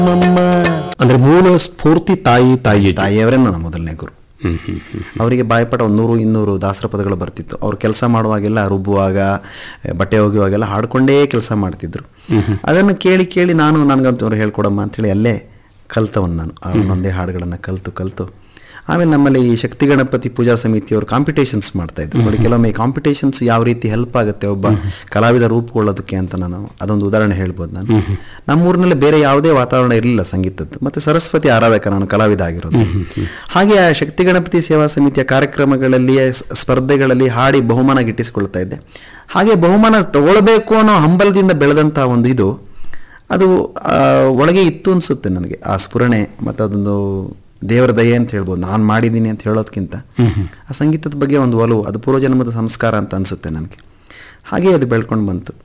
ಅಂದ್ರೆ ಮೂಲ ಸ್ಫೂರ್ತಿ ತಾಯಿಯವರೇ ನನ್ನ ಮೊದಲನೇ ಗುರು. ಅವರಿಗೆ ಬಾಯ್ಪಾಠ 100-200 ದಾಸರ ಪದಗಳು ಬರ್ತಿತ್ತು. ಅವ್ರು ಕೆಲಸ ಮಾಡುವಾಗೆಲ್ಲ, ರುಬ್ಬುವಾಗ, ಬಟ್ಟೆ ಒಗೆಯುವಾಗೆಲ್ಲ ಹಾಡ್ಕೊಂಡೇ ಕೆಲಸ ಮಾಡ್ತಿದ್ರು. ಅದನ್ನು ಕೇಳಿ ಕೇಳಿ ನನಗಂತೂ ಅವ್ರು ಹೇಳ್ಕೊಡಮ್ಮ ಅಂಥೇಳಿ ಅಲ್ಲೇ ಕಲ್ತವನು ನಾನು. ಒಂದೊಂದೇ ಹಾಡುಗಳನ್ನು ಕಲ್ತು ಆಮೇಲೆ ನಮ್ಮಲ್ಲಿ ಈ ಶಕ್ತಿ ಗಣಪತಿ ಪೂಜಾ ಸಮಿತಿಯವರು ಕಾಂಪಿಟೇಷನ್ಸ್ ಮಾಡ್ತಾ ಇದ್ರು ನೋಡಿ. ಕೆಲವೊಮ್ಮೆ ಕಾಂಪಿಟೇಷನ್ಸ್ ಯಾವ ರೀತಿ ಹೆಲ್ಪ್ ಆಗುತ್ತೆ ಒಬ್ಬ ಕಲಾವಿದ ರೂಪುಗೊಳ್ಳೋದಕ್ಕೆ ಅಂತ ನಾನು ಅದೊಂದು ಉದಾಹರಣೆ ಹೇಳ್ಬೋದು. ನಾನು ನಮ್ಮೂರಿನಲ್ಲಿ ಬೇರೆ ಯಾವುದೇ ವಾತಾವರಣ ಇರಲಿಲ್ಲ ಸಂಗೀತದ್ದು, ಮತ್ತು ಸರಸ್ವತಿ ಆರಾಧಕ ನಾನು ಕಲಾವಿದ ಆಗಿರೋದು. ಹಾಗೆ ಆ ಶಕ್ತಿ ಗಣಪತಿ ಸೇವಾ ಸಮಿತಿಯ ಕಾರ್ಯಕ್ರಮಗಳಲ್ಲಿ, ಸ್ಪರ್ಧೆಗಳಲ್ಲಿ ಹಾಡಿ ಬಹುಮಾನ ಗಿಟ್ಟಿಸಿಕೊಳ್ತಾ ಇದ್ದೆ. ಹಾಗೆ ಬಹುಮಾನ ತಗೊಳ್ಬೇಕು ಅನ್ನೋ ಹಂಬಲದಿಂದ ಬೆಳೆದಂಥ ಒಂದು ಇದು ಅದು ಒಳಗೆ ಇತ್ತು ಅನಿಸುತ್ತೆ ನನಗೆ. ಆ ಸ್ಫುರಣೆ ಮತ್ತು ಅದೊಂದು ದೇವರ ದಯೆ ಅಂತ ಹೇಳ್ಬೋದು. ನಾನು ಮಾಡಿದ್ದೀನಿ ಅಂತ ಹೇಳೋದಕ್ಕಿಂತ ಆ ಸಂಗೀತದ ಬಗ್ಗೆ ಒಂದು ಒಲವು, ಅದು ಪೂರ್ವಜನ್ಮದ ಸಂಸ್ಕಾರ ಅಂತ ಅನಿಸುತ್ತೆ ನನಗೆ. ಹಾಗೆ ಅದು ಬೆಳ್ಕೊಂಡು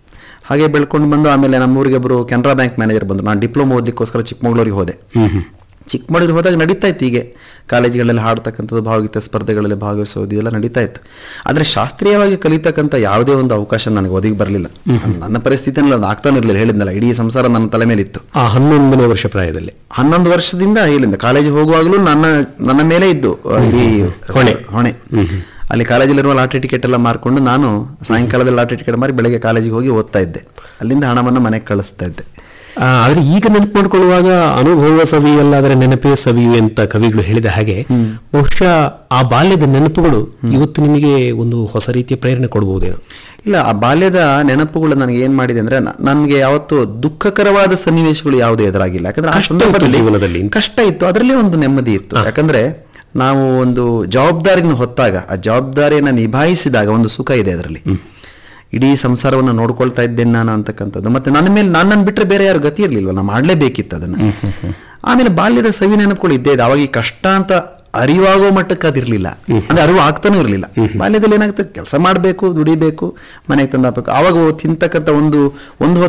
ಬಂದು ಆಮೇಲೆ ನಮ್ಮೂರಿಗೆ ಒಬ್ಬರು ಕೆನರಾ ಬ್ಯಾಂಕ್ ಮ್ಯಾನೇಜರ್ ಬಂದರು. ನಾನು ಡಿಪ್ಲೊಮಾ ಓದಲಿಕ್ಕೋಸ್ಕರ ಚಿಕ್ಕಮಗಳೂರಿಗೆ ಹೋದೆ. ಚಿಕ್ಕಮಗಳೂರಿಗೆ ಹೋದಾಗ ನಡೀತಾ ಇತ್ತು ಹೀಗೆ ಕಾಲೇಜ್ಗಳಲ್ಲಿ ಹಾಡ್ತಕ್ಕಂಥದ್ದು, ಭಾವಗೀತ ಸ್ಪರ್ಧೆಗಳಲ್ಲಿ ಭಾಗವಹಿಸೋದು ಇದೆಲ್ಲ ನಡೀತಾ ಇತ್ತು. ಆದರೆ ಶಾಸ್ತ್ರೀಯವಾಗಿ ಕಲಿತಕ್ಕಂಥ ಯಾವುದೇ ಒಂದು ಅವಕಾಶ ನನಗೆ ಒದಗಿ ಬರಲಿಲ್ಲ. ನನ್ನ ಪರಿಸ್ಥಿತಿಯಲ್ಲಿ ಅದು ಆಗ್ತಾನೆ ಇರಲಿಲ್ಲ. ಹೇಳಿದ್ನಲ್ಲ, ಇಡೀ ಸಂಸಾರ ನನ್ನ ತಲೆ ಮೇಲೆ ಇತ್ತು. 11ನೇ ವರ್ಷ ಪ್ರಾಯದಲ್ಲಿ 11 ವರ್ಷದಿಂದ ಹೇಳಿಂದ ಕಾಲೇಜ್ ಹೋಗುವಾಗಲೂ ನನ್ನ ಮೇಲೆ ಇದ್ದು ಇಡೀ ಹೊಣೆ. ಅಲ್ಲಿ ಕಾಲೇಜಲ್ಲಿರುವ ಲಾಟ್ರಿ ಟಿಕೆಟ್ ಎಲ್ಲ ಮಾರ್ಕೊಂಡು ನಾನು ಸಾಯಂಕಾಲದಲ್ಲಿ ಲಾಟ್ರಿ ಟಿಕೆಟ್ ಮಾರಿ ಬೆಳಗ್ಗೆ ಕಾಲೇಜಿಗೆ ಹೋಗಿ ಓದ್ತಾ ಇದ್ದೆ. ಅಲ್ಲಿಂದ ಹಣವನ್ನು ಮನೆಗೆ ಕಳಿಸ್ತಾ ಇದ್ದೆ. ಆದ್ರೆ ಈಗ ನೆನಪು ಮಾಡ್ಕೊಳ್ಳುವಾಗ ಅನುಭವ ಸವಿಯಲ್ಲಾದರೆ ನೆನಪೇ ಸವಿಯು ಅಂತ ಕವಿಗಳು ಹೇಳಿದ ಹಾಗೆ ಬಹುಶಃ ಆ ಬಾಲ್ಯದ ನೆನಪುಗಳು ಇವತ್ತು ನಿಮಗೆ ಒಂದು ಹೊಸ ರೀತಿಯ ಪ್ರೇರಣೆ ಕೊಡಬಹುದೇನೋ? ಇಲ್ಲ, ಆ ಬಾಲ್ಯದ ನೆನಪುಗಳು ನನಗೆ ಏನ್ ಮಾಡಿದೆ ಅಂದ್ರೆ, ನನಗೆ ಯಾವತ್ತು ದುಃಖಕರವಾದ ಸನ್ನಿವೇಶಗಳು ಯಾವುದೂ ಎದುರಾಗಿಲ್ಲ. ಯಾಕಂದ್ರೆ ಆ ಸಂದರ್ಭದಲ್ಲಿ ಜೀವನದಲ್ಲಿ ಕಷ್ಟ ಇತ್ತು, ಅದರಲ್ಲೇ ಒಂದು ನೆಮ್ಮದಿ ಇತ್ತು. ಯಾಕಂದ್ರೆ ನಾವು ಒಂದು ಜವಾಬ್ದಾರಿಯನ್ನು ಹೊತ್ತಾಗ, ಆ ಜವಾಬ್ದಾರಿಯನ್ನು ನಿಭಾಯಿಸಿದಾಗ ಒಂದು ಸುಖ ಇದೆ ಅದರಲ್ಲಿ. ಇಡೀ ಸಂಸಾರವನ್ನು ನೋಡ್ಕೊಳ್ತಾ ಇದ್ದೇನೆ ನಾನು ಅಂತಕ್ಕಂಥದ್ದು. ಮತ್ತೆ ನನ್ನ ಮೇಲೆ ನನ್ನನ್ನು ಬಿಟ್ಟರೆ ಬೇರೆ ಯಾರು ಗತಿ ಇರಲಿಲ್ವ, ನಾನು ಮಾಡಲೇಬೇಕಿತ್ತು ಅದನ್ನು. ಆಮೇಲೆ ಬಾಲ್ಯದ ಸವಿ ನೆನಪುಗಳು ಇದ್ದೇ ಇದೆ. ಅವಾಗ ಈ ಕಷ್ಟ ಅಂತ ಅರಿವಾಗೋ ಮಟ್ಟಕ್ಕೆ ಅದಿರಲಿಲ್ಲ, ಅಂದ್ರೆ ಅರಿವು ಆಗ್ತಾನೂ ಇರಲಿಲ್ಲ. ಬಾಲ್ಯದಲ್ಲಿ ಏನಾಗ್ತದೆ, ಕೆಲಸ ಮಾಡಬೇಕು, ದುಡಿಬೇಕು, ಮನೆಗೆ ತಂದು ಹಾಕಬೇಕು. ಆವಾಗ ತಿಂತಕ್ಕಂಥ ಒಂದು ಹೊತ್ತು